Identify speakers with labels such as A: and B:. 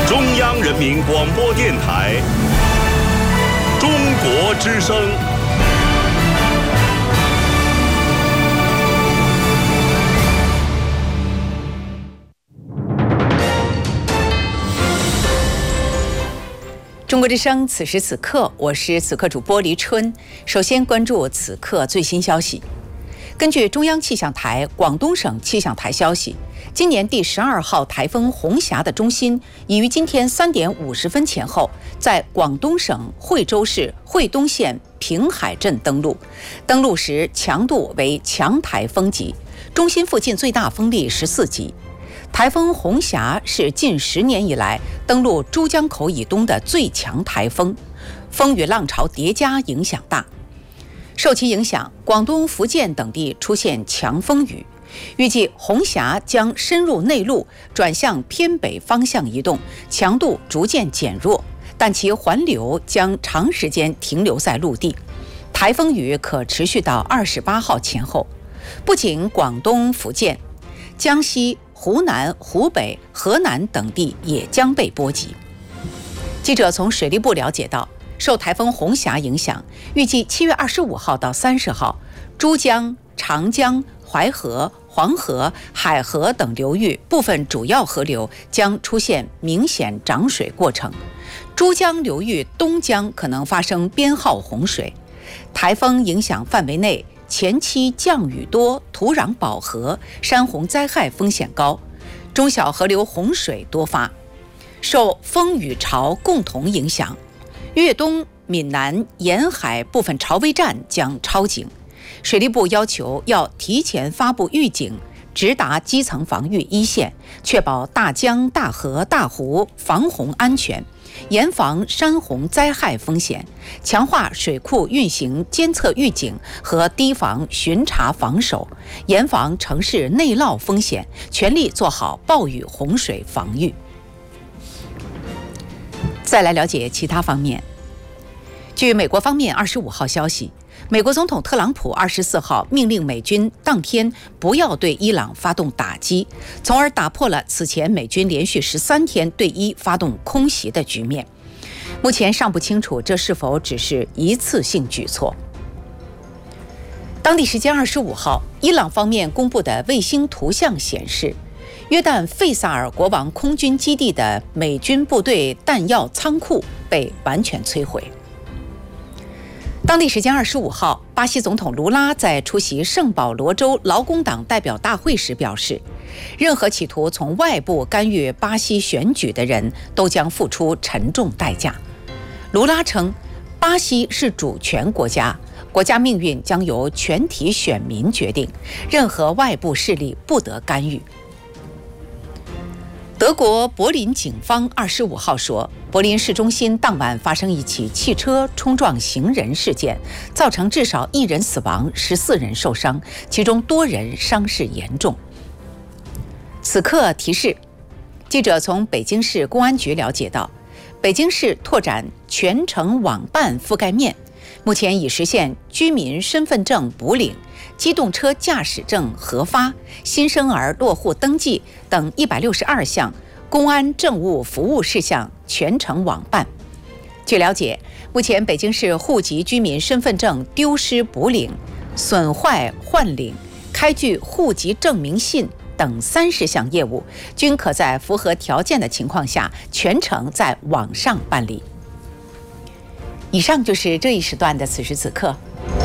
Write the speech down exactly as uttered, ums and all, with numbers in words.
A: 中央人民广播电台中国之声。
B: 中国之声，此时此刻，我是此刻主播黎春。首先关注此刻最新消息。根据中央气象台广东省气象台消息，今年第十二号台风红霞的中心已于今天三点五十分前后，在广东省惠州市惠东县平海镇登陆。登陆时强度为强台风级，中心附近最大风力十四级。台风红霞是近十年以来登陆珠江口以东的最强台风，风雨浪潮叠加，影响大。受其影响，广东、福建等地出现强风雨。预计红霞将深入内陆，转向偏北方向移动，强度逐渐减弱，但其环流将长时间停留在陆地。台风雨可持续到二十八号前后。不仅广东、福建，江西、湖南、湖北、河南等地也将被波及。记者从水利部了解到，受台风红霞影响，预计七月二十五号到三十号，珠江、长江、淮河、黄河、海河等流域部分主要河流将出现明显涨水过程，珠江流域东江可能发生编号洪水。台风影响范围内，前期降雨多，土壤饱和，山洪灾害风险高，中小河流洪水多发。受风雨潮共同影响，粤东、闽南沿海部分潮位站将超警。水利部要求要提前发布预警，直达基层防御一线，确保大江、大河、大湖防洪安全，严防山洪灾害风险，强化水库运行监测预警和堤防巡查防守，严防城市内涝风险，全力做好暴雨洪水防御。再来了解其他方面。据美国方面二十五号消息，美国总统特朗普二十四号命令美军当天不要对伊朗发动打击，从而打破了此前美军连续十三天对伊发动空袭的局面。目前尚不清楚这是否只是一次性举措。当地时间二十五号，伊朗方面公布的卫星图像显示，约旦费萨尔国王空军基地的美军部队弹药仓库被完全摧毁。当地时间二十五号，巴西总统卢拉在出席圣保罗州劳工党代表大会时表示，任何企图从外部干预巴西选举的人都将付出沉重代价。卢拉称，巴西是主权国家，国家命运将由全体选民决定，任何外部势力不得干预。德国柏林警方二十五号说，柏林市中心当晚发生一起汽车冲撞行人事件，造成至少一人死亡，十四人受伤，其中多人伤势严重。此刻提示，记者从北京市公安局了解到，北京市拓展全程网办覆盖面，目前已实现居民身份证补领、机动车驾驶证核发、新生儿落户登记等一百六十二项公安政务服务事项全程网办。据了解，目前北京市户籍居民身份证丢失补领、损坏换领、开具户籍证明信等三十项业务，均可在符合条件的情况下全程在网上办理。以上就是这一时段的此时此刻。